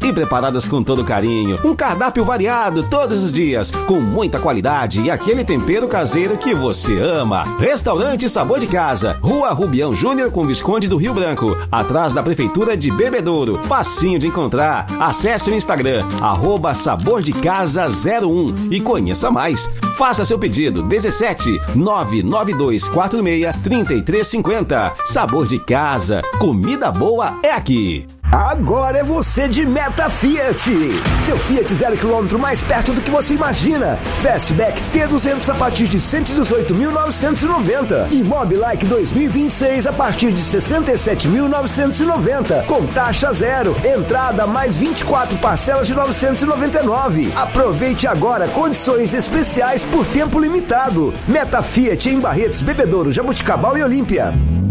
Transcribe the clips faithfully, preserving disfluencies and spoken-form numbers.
e preparadas com todo carinho. Um cardápio variado todos os dias, com muita qualidade e aquele tempero caseiro que você ama. Restaurante Sabor de Casa, Rua Rubião Júnior com Visconde do Rio Branco, atrás da Prefeitura de Bebedouro. Facinho de encontrar. Acesse o Instagram, arroba Sabor de Casa zero um e conheça mais. Faça seu pedido, dezessete nove nove dois quatro seis três três cinco zero. Sabor de Casa, comida boa é aqui. Agora é você de Meta Fiat. Seu Fiat zero quilômetro mais perto do que você imagina. Fastback T duzentos a partir de cento e dezoito mil novecentos e noventa. E Mobilike dois mil e vinte e seis a partir de sessenta e sete mil novecentos e noventa. Com taxa zero. Entrada mais vinte e quatro parcelas de novecentos e noventa e nove. Aproveite agora condições especiais por tempo limitado. Meta Fiat em Barretos, Bebedouro, Jabuticabal e Olímpia.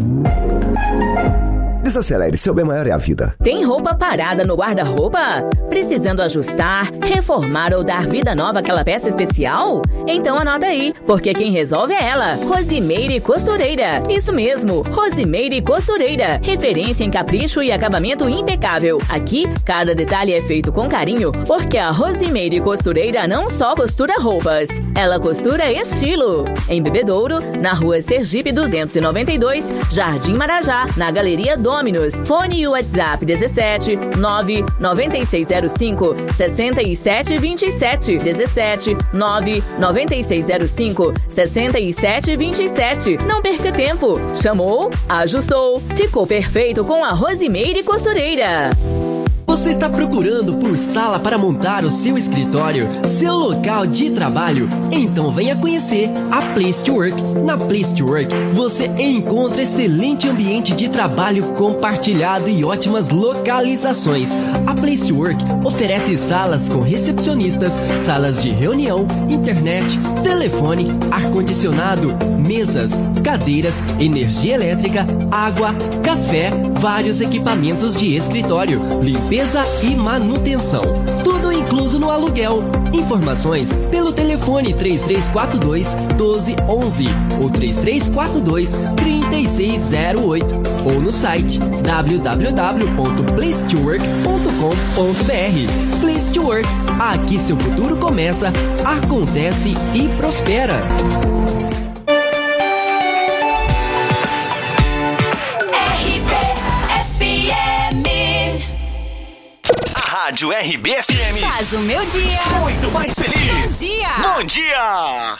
Desacelere, seu bem maior é a vida. Tem roupa parada no guarda-roupa? Precisando ajustar, reformar ou dar vida nova àquela peça especial? Então anota aí, porque quem resolve é ela, Rosimeire Costureira. Isso mesmo, Rosimeire Costureira. Referência em capricho e acabamento impecável. Aqui, cada detalhe é feito com carinho, porque a Rosimeire Costureira não só costura roupas, ela costura estilo. Em Bebedouro, na rua Sergipe duzentos e noventa e dois, Jardim Marajá, na Galeria Dominus. Fone e WhatsApp dezessete nove nove seis zero cinco seis sete dois sete. dezessete nove nove seis zero cinco seis sete dois sete. Não perca tempo. Chamou, ajustou, ficou perfeito com a Rosimeire Costureira. Você está procurando por sala para montar o seu escritório, seu local de trabalho? Então venha conhecer a Place to Work. Na Place to Work, você encontra excelente ambiente de trabalho compartilhado e ótimas localizações. A Place to Work oferece salas com recepcionistas, salas de reunião, internet, telefone, ar-condicionado, mesas, cadeiras, energia elétrica, água, café, vários equipamentos de escritório, limpeza e manutenção. Tudo incluso no aluguel. Informações pelo telefone três três quatro dois um dois um um ou três três quatro dois três seis zero oito ou no site w w w ponto place to work ponto com ponto b r. Place to Work. Aqui seu futuro começa, acontece e prospera. Rádio R B F M faz o meu dia muito mais feliz. Bom dia. Bom dia.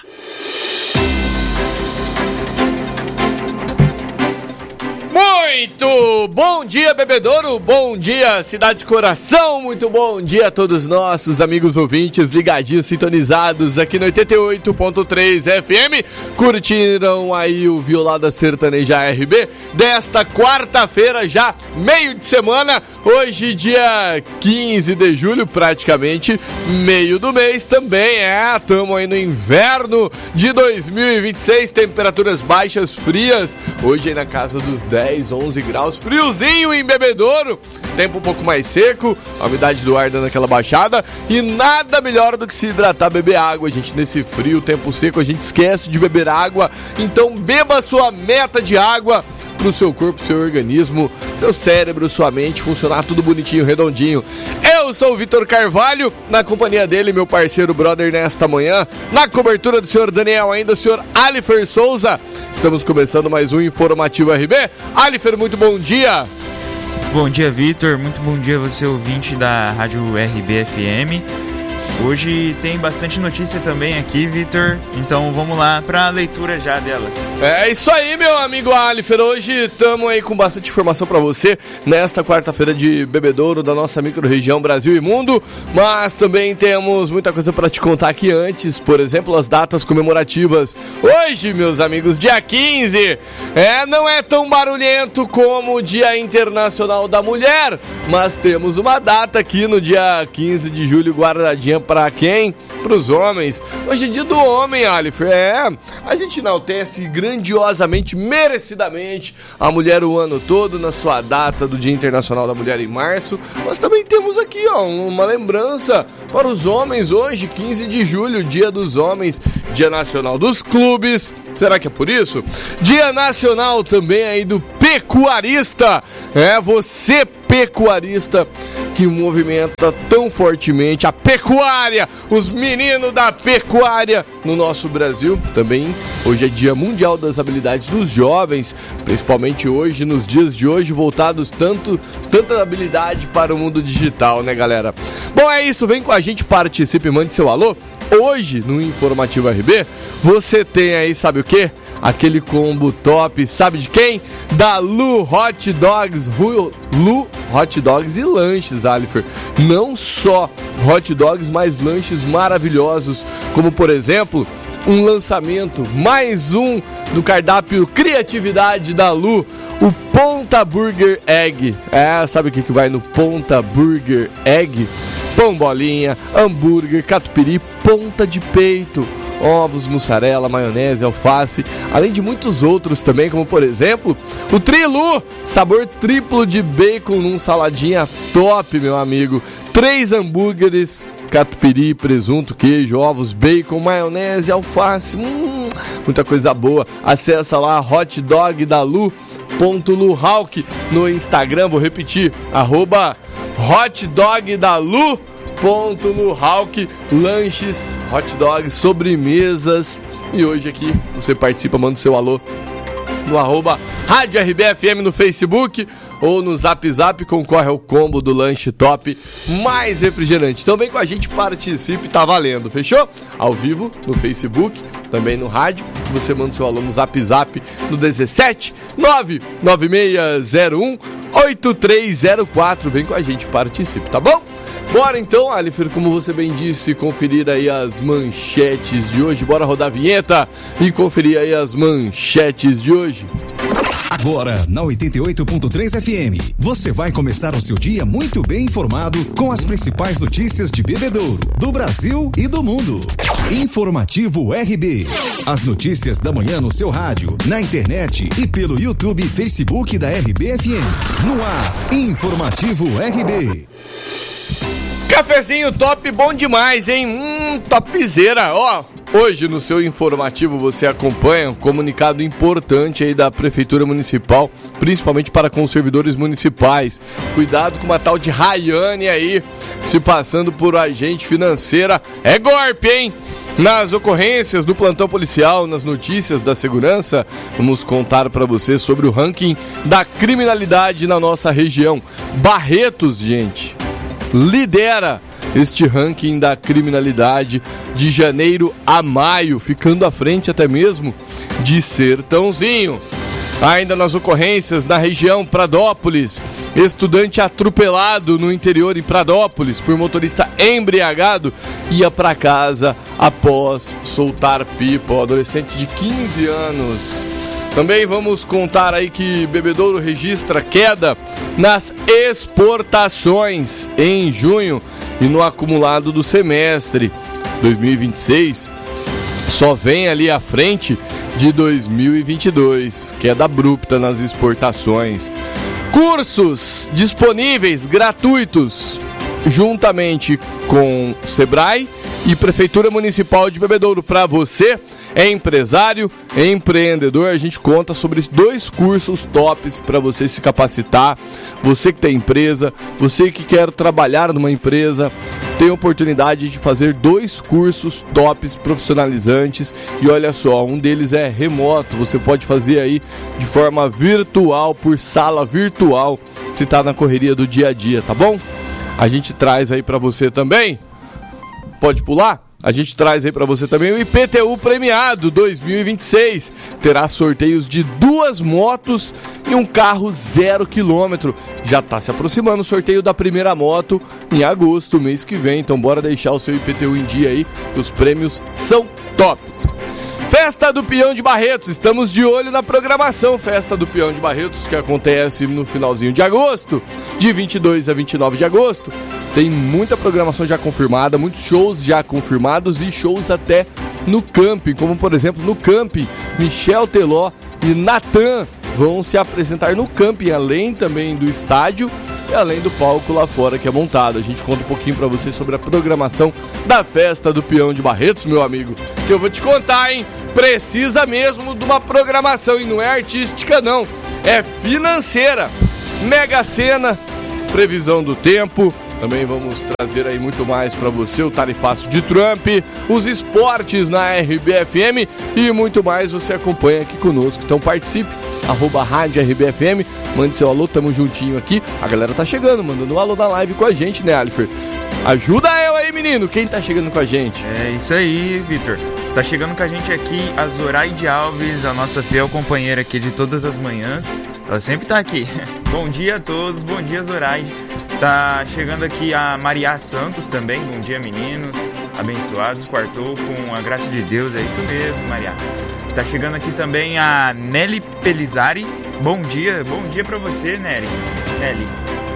Muito bom dia, Bebedouro, bom dia, Cidade de Coração, muito bom dia a todos nossos amigos ouvintes ligadinhos, sintonizados aqui no oitenta e oito ponto três F M. Curtiram aí o Violada Sertaneja R B desta quarta-feira, já meio de semana, hoje dia quinze de julho, praticamente meio do mês também, é, estamos aí no inverno de dois mil e vinte e seis, temperaturas baixas, frias, hoje aí na casa dos dez, onze graus, friozinho em Bebedouro, tempo um pouco mais seco, a umidade do ar dando aquela baixada e nada melhor do que se hidratar, beber água, gente, nesse frio, tempo seco, a gente esquece de beber água, então beba a sua meta de água pro seu corpo, seu organismo, seu cérebro, sua mente funcionar tudo bonitinho, redondinho. Eu sou o Vitor Carvalho, na companhia dele, meu parceiro brother nesta manhã, na cobertura do senhor Daniel, ainda o senhor Alifer Souza. Estamos começando mais um Informativo R B. Alifer, muito bom dia. Bom dia, Vitor. Muito bom dia você, ouvinte da Rádio R B F M. Hoje tem bastante notícia também aqui, Vitor, então vamos lá para a leitura já delas. É isso aí, meu amigo Alifer, hoje estamos aí com bastante informação para você nesta quarta-feira de Bebedouro, da nossa micro-região Brasil e Mundo, mas também temos muita coisa para te contar aqui antes, por exemplo, as datas comemorativas. Hoje, meus amigos, dia quinze, é, não é tão barulhento como o Dia Internacional da Mulher, mas temos uma data aqui no dia quinze de julho guardadinha para quem? Para os homens. Hoje é dia do homem, Alifer. É, a gente enaltece grandiosamente, merecidamente a mulher o ano todo na sua data do Dia Internacional da Mulher em março. Mas também temos aqui, ó, uma lembrança para os homens hoje, quinze de julho, Dia dos Homens, Dia Nacional dos Clubes. Será que é por isso? Dia Nacional também aí do pecuarista. É, você pecuarista que movimenta tão fortemente a pecuária, os meninos da pecuária no nosso Brasil. Também hoje é Dia Mundial das Habilidades dos Jovens, principalmente hoje, nos dias de hoje, voltados tanto, tanta habilidade para o mundo digital, né, galera? Bom, é isso, vem com a gente, participe, mande seu alô. Hoje, no Informativo R B, você tem aí, sabe o quê? Aquele combo top, sabe de quem? Da Lu Hot Dogs, Lu Hot Dogs e lanches, Alifer. Não só hot dogs, mas lanches maravilhosos, como por exemplo, um lançamento, mais um do cardápio Criatividade da Lu, o Ponta Burger Egg. É, sabe o que, que vai no Ponta Burger Egg? Pão bolinha, hambúrguer, catupiry, ponta de peito, ovos, mussarela, maionese, alface, além de muitos outros também, como por exemplo, o Trilu, sabor triplo de bacon num saladinha top, meu amigo. Três hambúrgueres, catupiry, presunto, queijo, ovos, bacon, maionese, alface, hum, muita coisa boa. Acessa lá, hot dog da Lu ponto Luhawk no Instagram, vou repetir, arroba hot dog da Lu ponto Luhawk, lanches, hot dogs, sobremesas. E hoje aqui você participa, manda o seu alô no arroba Rádio R B F M no Facebook ou no Zap Zap, concorre ao combo do lanche top mais refrigerante. Então vem com a gente, participe, tá valendo, fechou? Ao vivo no Facebook, também no rádio, você manda o seu alô no Zap Zap no dezessete nove nove seis zero um oito três zero quatro. Vem com a gente, participe, tá bom? Bora então, Alifer, como você bem disse, conferir aí as manchetes de hoje. Bora rodar a vinheta e conferir aí as manchetes de hoje. Agora, na oitenta e oito ponto três F M, você vai começar o seu dia muito bem informado com as principais notícias de Bebedouro, do Brasil e do mundo. Informativo R B. As notícias da manhã no seu rádio, na internet e pelo YouTube e Facebook da R B F M. No ar, Informativo R B. Cafezinho top, bom demais, hein? Hum, topzera. Ó, hoje no seu informativo você acompanha um comunicado importante aí da Prefeitura Municipal, principalmente para com os servidores municipais. Cuidado com uma tal de Rayane aí, se passando por agente financeira. É golpe, hein? Nas ocorrências do plantão policial, nas notícias da segurança, vamos contar para você sobre o ranking da criminalidade na nossa região. Barretos, gente, lidera este ranking da criminalidade de janeiro a maio, ficando à frente até mesmo de Sertãozinho. Ainda nas ocorrências na região Pradópolis, estudante atropelado no interior em Pradópolis por motorista embriagado ia para casa após soltar pipa. O adolescente de quinze anos. Também vamos contar aí que Bebedouro registra queda nas exportações em junho e no acumulado do semestre dois mil e vinte e seis. Só vem ali à frente de dois mil e vinte e dois, queda abrupta nas exportações. Cursos disponíveis gratuitos juntamente com Sebrae e Prefeitura Municipal de Bebedouro. Para você, é empresário, é empreendedor, a gente conta sobre dois cursos tops para você se capacitar. Você que tem empresa, você que quer trabalhar numa empresa, tem oportunidade de fazer dois cursos tops profissionalizantes. E olha só, um deles é remoto, você pode fazer aí de forma virtual, por sala virtual, se está na correria do dia a dia, tá bom? A gente traz aí para você também, pode pular? A gente traz aí para você também o I P T U Premiado dois mil e vinte e seis. Terá sorteios de duas motos e um carro zero quilômetro. Já está se aproximando o sorteio da primeira moto em agosto, mês que vem. Então bora deixar o seu I P T U em dia aí, os prêmios são tops. Festa do Peão de Barretos, estamos de olho na programação. Festa do Peão de Barretos, que acontece no finalzinho de agosto, de vinte e dois a vinte e nove de agosto. Tem muita programação já confirmada, muitos shows já confirmados e shows até no camping, como por exemplo no camping, Michel Teló e Natan vão se apresentar no camping, além também do estádio e além do palco lá fora que é montado. A gente conta um pouquinho pra você sobre a programação da Festa do Peão de Barretos, meu amigo, que eu vou te contar, hein? Precisa mesmo de uma programação e não é artística não, é financeira. Mega Sena, previsão do tempo. Também vamos trazer aí muito mais para você, o tarifaço de Trump, os esportes na R B F M e muito mais você acompanha aqui conosco. Então participe, arroba Rádio R B F M, mande seu alô, tamo juntinho aqui. A galera tá chegando, mandando um alô da live com a gente, né, Alifer? Ajuda eu aí, menino, quem tá chegando com a gente? É isso aí, Vitor. Tá chegando com a gente aqui a Zoraide Alves, a nossa fiel companheira aqui de todas as manhãs. Ela sempre tá aqui. Bom dia a todos, bom dia, Zoraide. Tá chegando aqui a Maria Santos também. Bom dia, meninos. Abençoados, quartou com a graça de Deus. É isso mesmo, Maria. Tá chegando aqui também a Nelly Pelizari. Bom dia, bom dia pra você, Nelly. Nelly.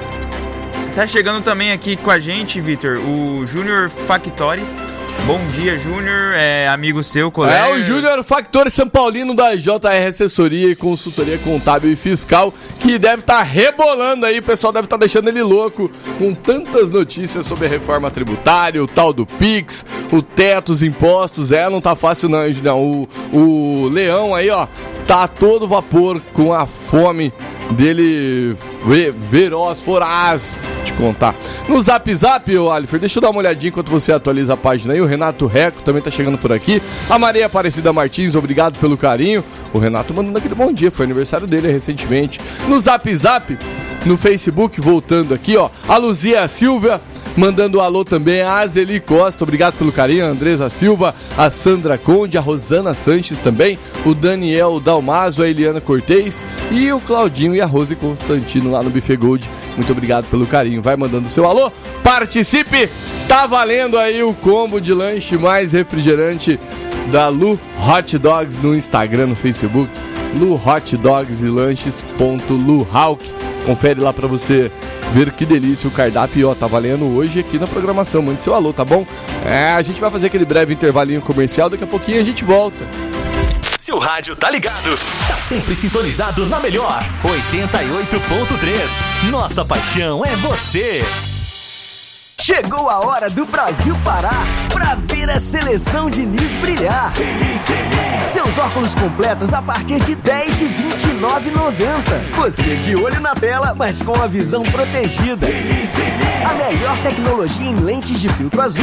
Tá chegando também aqui com a gente, Vitor, o Júnior Factori. Bom dia, Júnior, é amigo seu, colega. É o Júnior Factori São Paulino da J R Assessoria e Consultoria Contábil e Fiscal, que deve estar tá rebolando aí, o pessoal deve estar tá deixando ele louco com tantas notícias sobre a reforma tributária, o tal do Pix, o teto, os impostos. É, não tá fácil não, não. O, o Leão aí, ó, tá a todo vapor com a fome dele veroz, voraz, te contar. No Zap Zap, ô Alifer, deixa eu dar uma olhadinha enquanto você atualiza a página aí. O Renato Reco também tá chegando por aqui. A Maria Aparecida Martins, obrigado pelo carinho. O Renato mandando aquele bom dia, foi aniversário dele recentemente. No Zap Zap, no Facebook, voltando aqui, ó, a Luzia Silva mandando um alô também, a Azeli Costa, obrigado pelo carinho, a Andresa Silva, a Sandra Conde, a Rosana Sanches também, o Daniel Dalmazo, a Eliana Cortez e o Claudinho e a Rose Constantino lá no Buffet Gold. Muito obrigado pelo carinho, vai mandando seu alô, participe, tá valendo aí o combo de lanche mais refrigerante da Lu Hot Dogs no Instagram, no Facebook, Lu Hot Dogs e Lanches ponto Lu Hawk. Confere lá pra você ver que delícia o cardápio, ó, tá valendo hoje aqui na programação. Mande seu alô, tá bom? É, a gente vai fazer aquele breve intervalinho comercial, daqui a pouquinho a gente volta. Se o rádio tá ligado, tá sempre sintonizado na melhor oitenta e oito ponto três. Nossa paixão é você. Chegou a hora do Brasil parar pra ver a seleção de Nis brilhar. Feliz, feliz. Seus óculos completos a partir de dez de vinte e nove reais e noventa centavos. Você de olho na tela, mas com a visão protegida. Feliz, feliz. A melhor tecnologia em lentes de filtro azul